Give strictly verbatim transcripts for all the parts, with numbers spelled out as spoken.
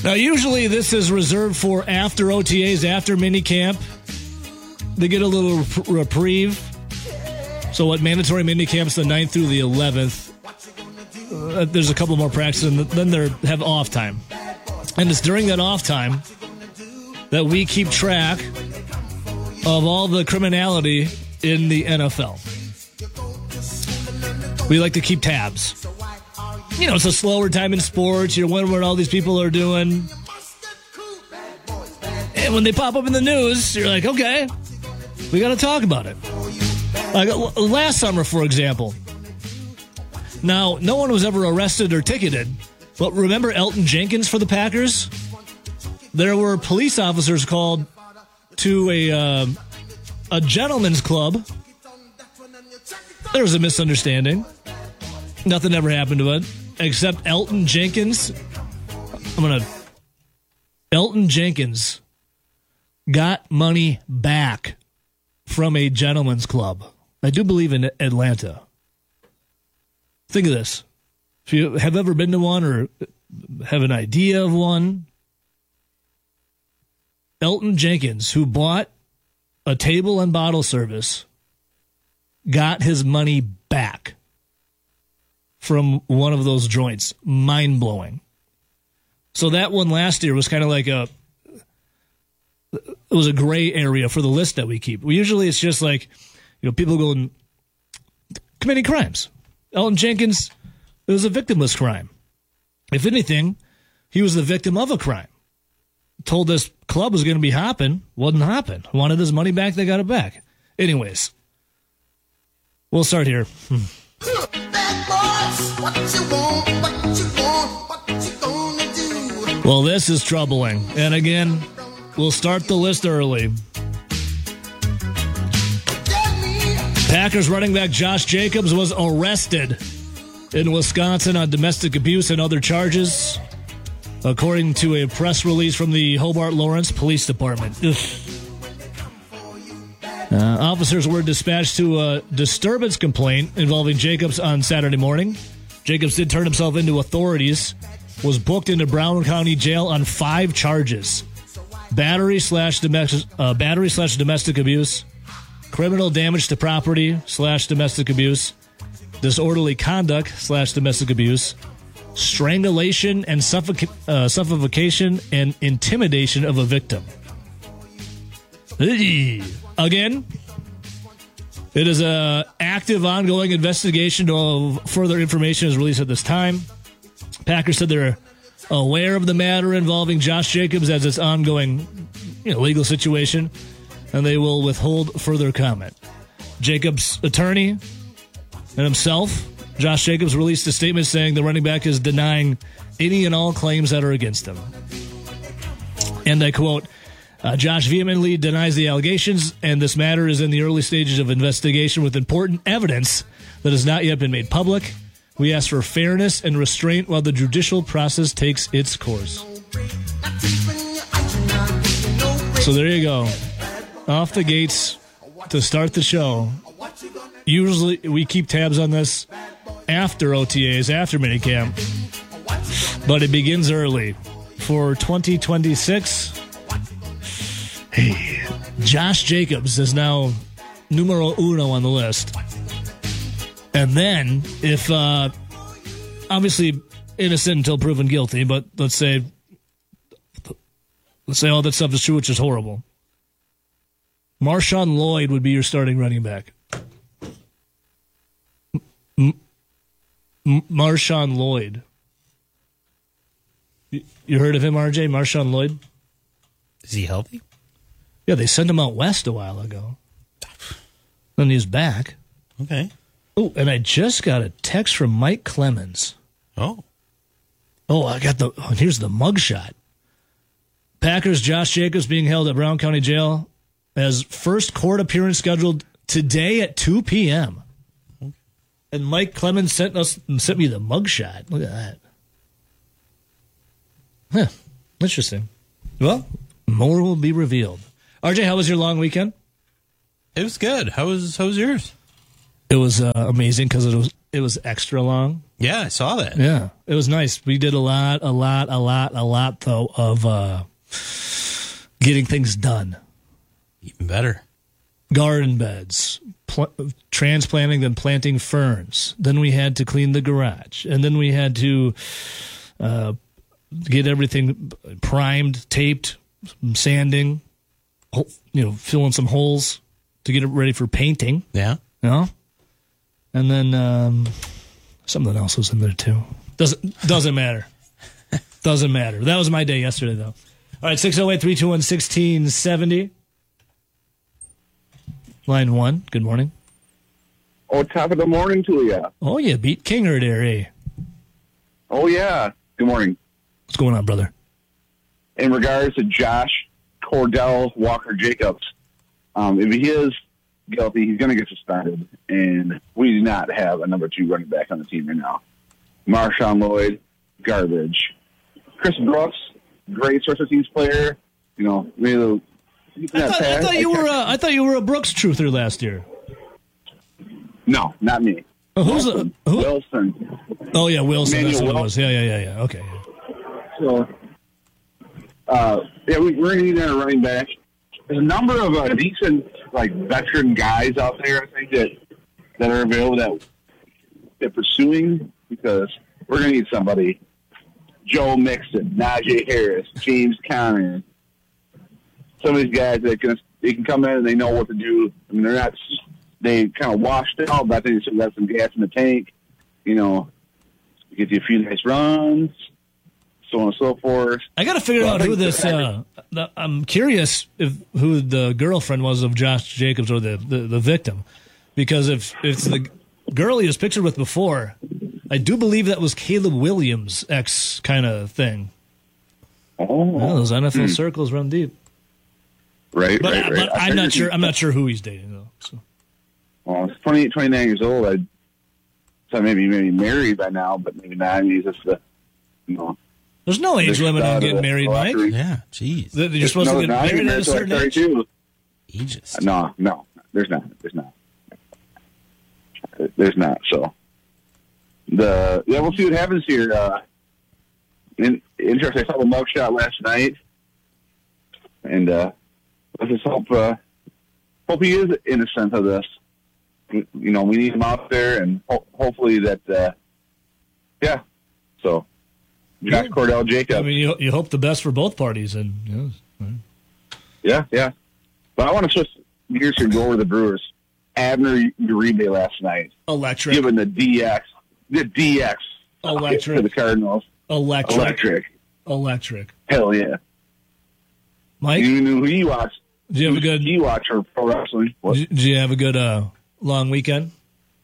Now, usually this is reserved for after O T As, after minicamp. They get a little reprieve. So what, mandatory minicamps the ninth through the eleventh. Uh, there's a couple more practices, and then they have off time. And it's during that off time that we keep track of all the criminality in the N F L. We like to keep tabs. You know, it's a slower time in sports. You're wondering what all these people are doing. And when they pop up in the news, you're like, okay, we got to talk about it. Like last summer, for example. Now, no one was ever arrested or ticketed, but remember Elton Jenkins for the Packers? There were police officers called to a uh, a gentleman's club. There was a misunderstanding. Nothing ever happened to it, except Elton Jenkins. I'm gonna. Elton Jenkins got money back from a gentleman's club. I do believe in Atlanta. Think of this. If you have ever been to one or have an idea of one, Elton Jenkins, who bought a table and bottle service, got his money back from one of those joints. Mind-blowing. So that one last year was kind of like a, it was a gray area for the list that we keep. Usually it's just like, you know, people going committing crimes. Elton Jenkins, it was a victimless crime. If anything, he was the victim of a crime. Told this club was going to be hopping, wasn't hopping. Wanted his money back, they got it back. Anyways, we'll start here. Hmm. Well, this is troubling. And again, we'll start the list early. Packers running back Josh Jacobs was arrested in Wisconsin on domestic abuse and other charges, according to a press release from the Hobart Lawrence Police Department. Uh, officers were dispatched to a disturbance complaint involving Jacobs on Saturday morning. Jacobs did turn himself into authorities, was booked into Brown County Jail on five charges: battery slash domestic, uh, battery slash domestic abuse, criminal damage to property slash domestic abuse, disorderly conduct slash domestic abuse, strangulation and suffoc- uh, suffocation and intimidation of a victim. Again, it is a active, ongoing investigation. No further information is released at this time. Packers said they're aware of the matter involving Josh Jacobs as its ongoing, you know, legal situation, and they will withhold further comment. Jacobs' attorney and himself, Josh Jacobs, released a statement saying the running back is denying any and all claims that are against him. And I quote, uh, Josh vehemently denies the allegations, and this matter is in the early stages of investigation with important evidence that has not yet been made public. We ask for fairness and restraint while the judicial process takes its course. So there you go. Off the gates to start the show. Usually we keep tabs on this after O T As, after minicamp, but it begins early for twenty twenty-six. Hey, Josh Jacobs is now numero uno on the list. And then, if, uh, obviously innocent until proven guilty, but let's say, let's say all that stuff is true, which is horrible. Marshawn Lloyd would be your starting running back. M- M- Marshawn Lloyd. You, you heard of him, R J? Marshawn Lloyd? Is he healthy? Yeah, they sent him out west a while ago. Then he's back. Okay. Oh, and I just got a text from Mike Clemens. Oh. Oh, I got the, oh, here's the mugshot. Packers Josh Jacobs being held at Brown County Jail as first court appearance scheduled today at two p.m. Okay. And Mike Clemens sent us sent me the mugshot. Look at that. Huh. Interesting. Well, more will be revealed. R J, how was your long weekend? It was good. How was how was yours? It was uh, amazing because it was it was extra long. Yeah, I saw that. Yeah, it was nice. We did a lot, a lot, a lot, a lot though of uh, getting things done. Even better. Garden beds, pl- transplanting and planting ferns. Then we had to clean the garage, and then we had to uh, get everything primed, taped, sanding, you know, fill in some holes to get it ready for painting. Yeah. You know? And then um, something else was in there too. Doesn't doesn't matter. Doesn't matter. That was my day yesterday, though. All right, six oh eight, three two one, one six seven oh. Line one, good morning. Oh, top of the morning to you. Oh, you beat Kinger there, eh? Oh, yeah. Good morning. What's going on, brother? In regards to Josh Cordell Walker Jacobs, um, if he is guilty, he's going to get suspended, and we do not have a number two running back on the team right now. Marshawn Lloyd, garbage. Chris Brooks, great special teams player. You know, really. I thought, I thought you were a, I thought you were a Brooks truther last year. No, not me. Oh, who's Wilson. the, who? Wilson. Oh yeah, Wilson. Emmanuel That's what it Wilson. was. Yeah, yeah, yeah, yeah. Okay. So, uh, yeah, we, we're going to need a running back. There's a number of uh, decent, like, veteran guys out there, I think, that that are available that they're pursuing, because we're going to need somebody. Joe Mixon, Najee Harris, James Conner. Some of these guys that can they can come in and they know what to do. I mean, they're not they kind of washed out, but I think they still got some gas in the tank. You know, get you a few nice runs, so on and so forth. I got to figure Well, out I who think this. that- Uh, the, I'm curious if who the girlfriend was of Josh Jacobs or the, the, the victim, because if, if it's the girl he was pictured with before, I do believe that was Caleb Williams' ex kind of thing. Oh, Well, those N F L circles run deep. right, But, right, right. but I I'm not figured sure. he- I'm not sure who he's dating though. So. Well, he's twenty-eight, twenty-nine years old. I'd so maybe maybe married by now, but maybe not. I mean, he's just the, you know. There's no age the limit on stud getting of the married, Mike. lottery. Yeah, jeez. That You're supposed no, to get no, married at a till like certain age. thirty-two. Aegis. No, no, there's not. There's not. There's not. So the yeah, we'll see what happens here. Uh, in, interesting. I saw the mug shot last night, and uh, let's just hope uh, hope he is innocent of this. You know, we need him out there, and ho- hopefully that. Uh, yeah. So, Josh Yeah. Cordell Jacobs. I mean, you, you hope the best for both parties, and you know, right. Yeah, yeah. But I want to switch gears here and go over the Brewers. Abner Uribe last night, electric, given the D X, the D X Electric. for the Cardinals. electric, Electric. electric. Hell yeah. Mike, You knew who you watched. did you have a good? You watch for pro wrestling. What? Did you have a good uh, long weekend?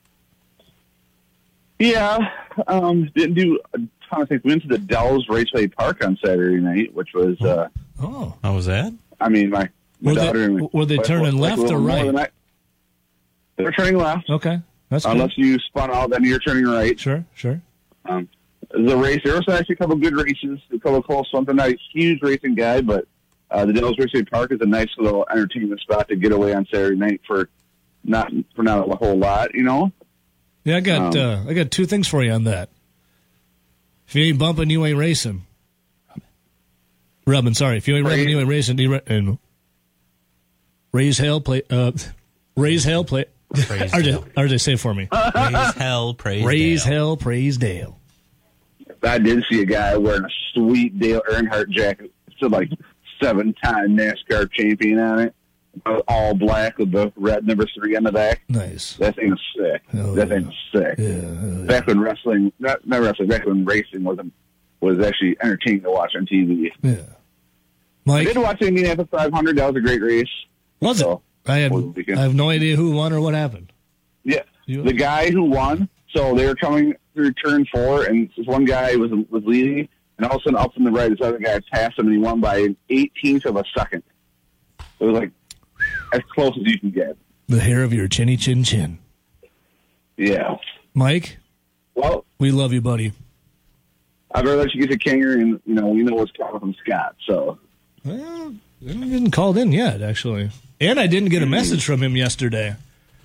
Yeah. Um, didn't do a ton of things. We went to the Dells Raceway Park on Saturday night, which was, uh, Oh, How was that? I mean, my, my Were they- daughter and were they like- turning like left a little or more right? than I- They were turning left. okay, that's good. Unless you spun out, then you're turning right. Sure, sure. Um, the race, there was actually a couple good races, a couple close ones. I'm not a huge racing guy, but uh, the Dells Raceway Park is a nice little entertainment spot to get away on Saturday night for not for not a whole lot, you know. Yeah, I got Um, uh, I got two things for you on that. If you ain't bumping, you ain't racing. Robin, sorry. If you ain't Praise- rubbing, you ain't racing. You ra- and raise hell, play. Uh, raise hell, play. Praise R J, Dale. R J, say it for me. Praise hell, praise Raise Dale. hell, praise Dale. I did see a guy wearing a sweet Dale Earnhardt jacket. Still like seven-time NASCAR champion on it. All black with the red number three on the back. Nice. That thing is sick. Oh, that yeah. thing is sick. Yeah, hell yeah. Back when wrestling, not, not wrestling, back when racing wasn't was actually entertaining to watch on T V. Yeah. I Mike, did watch the Indianapolis five hundred. That was a great race. was it? So, I have, was the weekend. I have no idea who won or what happened. Yeah, You- the guy who won. So they were coming through turn four, and this one guy was was leading, and all of a sudden, up from the right, this other guy passed him, and he won by an eighteenth of a second. It was like as close as you can get. The hair of your chinny chin chin. Yeah. Mike, Well, we love you, buddy. I'd rather let you get to Kinger, and you know we know what's coming from Scott. So Well, I didn't called in yet, actually. And I didn't get a message from him yesterday.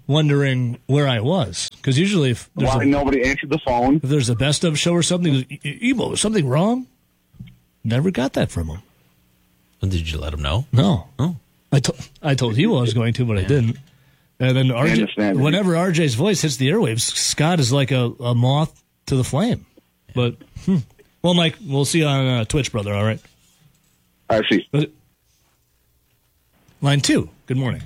wondering where I was. Because usually if there's, Why a, nobody answered the phone? if there's a best of show or something, he goes, "E- Ebo, is something wrong?" Never got that from him. Well, did you let him know? No. Oh. I, to- I told Ebo I was going to, but I didn't. And then R J, understand. whenever R J's voice hits the airwaves, Scott is like a, a moth to the flame. But, hmm. Well, Mike, we'll see you on uh, Twitch, brother, all right? I see. But, line two, good morning.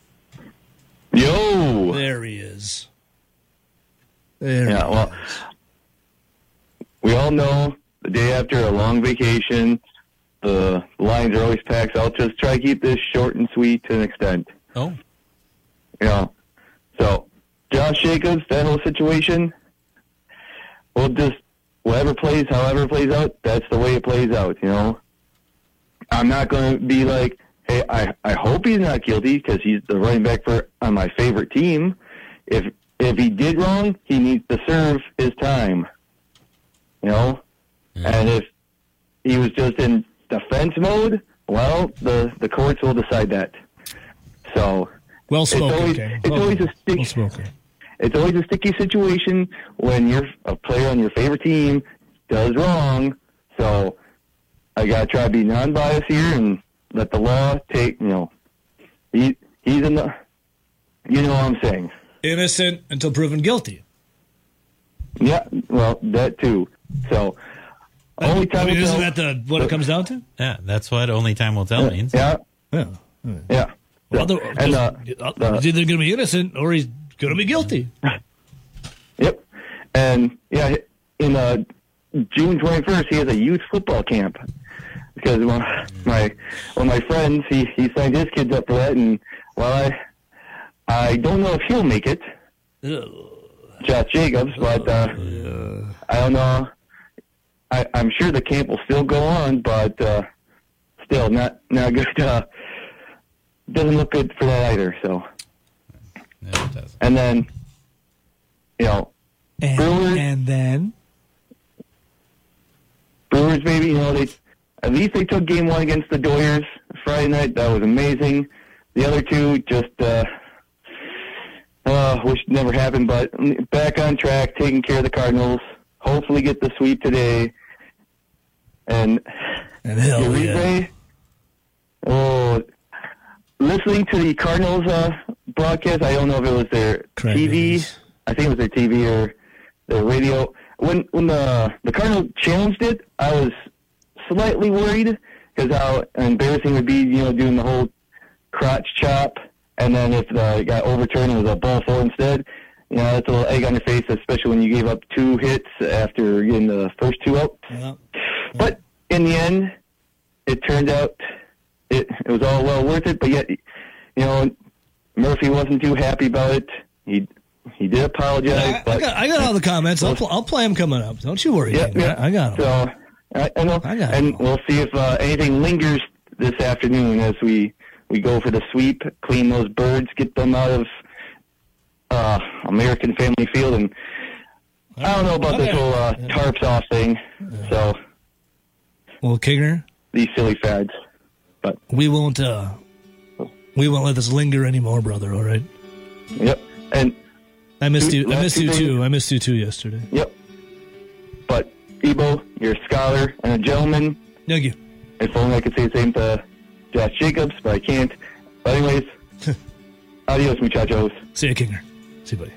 Yo. There he is. There Yeah, he well, is. we all know the day after a long vacation, the lines are always packed. So I'll just try to keep this short and sweet to an extent. Oh. You know, so Josh Jacobs, that whole situation, we'll just, whatever plays, however it plays out, that's the way it plays out, you know. I'm not going to be like, hey, I, I hope he's not guilty because he's the running back for on my favorite team. If if he did wrong, he needs to serve his time, you know. Yeah. And if he was just in defense mode, well, the, the courts will decide that. So Well it's spoken, always, King. it's Well- always a stick, well spoken. it's always a sticky situation when you're a player on your favorite team does wrong. So I gotta try to be non-biased here and let the law take. You know, he he's in the. You know what I'm saying? Innocent until proven guilty. Yeah. Well, that too. So only time I mean, will isn't tell. that the what it comes down to? Yeah, that's what only time will tell means. Yeah. Yeah. Yeah. Well, So, other- and uh, just- uh, the- he's either going to be innocent or he's going to be guilty. Yep. And yeah, in uh, June twenty-first, he has a youth football camp because my my one of my friends he he signed his kids up for that, and well, I I don't know if he'll make it, Josh Jacobs, but uh, I don't know. I I'm sure the camp will still go on, but uh, still not not good. Uh, doesn't look good for that either. So, No, it doesn't. and then you know. Brewers. And, and then Brewers, maybe, you know, they at least they took game one against the Doyers Friday night. That was amazing. The other two just, uh, uh, wish it never happened, but back on track, taking care of the Cardinals. Hopefully get the sweep today. And and hell Uribe, yeah. oh, listening to the Cardinals uh, broadcast, I don't know if it was their Craig T V. Davis. I think it was their T V or their radio. When when the the Cardinals challenged it, I was slightly worried because how embarrassing it would be, you know, doing the whole crotch chop, and then if the it got overturned, it was a ball four instead. You know, that's a little egg on your face, especially when you gave up two hits after getting the first two out. Yeah. But in the end, it turned out it it was all well worth it. But yet, you know, Murphy wasn't too happy about it. He he did apologize. I, I, but got, I got all the comments. I'll, pl- I'll play them coming up. Don't you worry. yeah, King. yeah. I, I got them. So I, I know, I got and it. we'll see if uh, anything lingers this afternoon as we we go for the sweep, clean those birds, get them out of uh, American Family Field, and I don't know about this Okay. whole uh, tarps off thing. So Well, Kinger, these silly fads, but we won't. Uh, we won't let this linger anymore, brother. All right. yep, and. I missed Two- you. I last missed two you things- too. I missed you too yesterday. Yep. But, Ebo, you're a scholar and a gentleman. Thank you. If only I could say the same to Josh Jacobs, but I can't. But anyways, adios, muchachos. See you, Kinger. See you, buddy.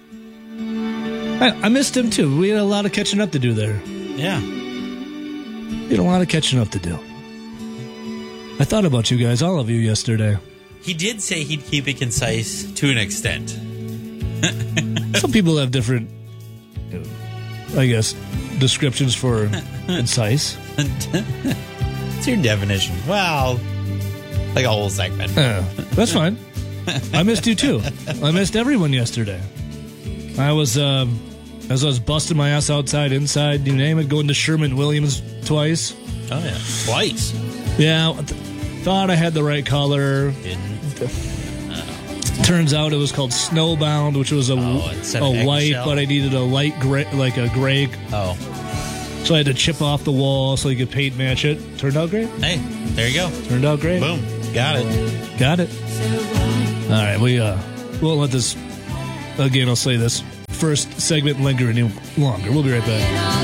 I, I missed him too. We had a lot of catching up to do there. Yeah. We had a lot of catching up to do. I thought about you guys, all of you, yesterday. He did say he'd keep it concise to an extent. Some people have different, uh, I guess, descriptions for concise. It's your definition. Well, like a whole segment. Uh, that's fine. I missed you too. I missed everyone yesterday. I was, um, as I was busting my ass outside, inside, you name it, going to Sherman Williams twice. Oh, yeah. Twice. Yeah, th- thought I had the right color. Didn't. Turns out it was called Snowbound, which was a, Oh, instead of a white, eggshell? but I needed a light gray, like a gray. Oh. So I had to chip off the wall so you could paint match it. Turned out great. Hey, there you go. Turned out great. Boom. Got it. Got it. All right, we uh, won't let this again, I'll say this. First segment linger any longer. We'll be right back.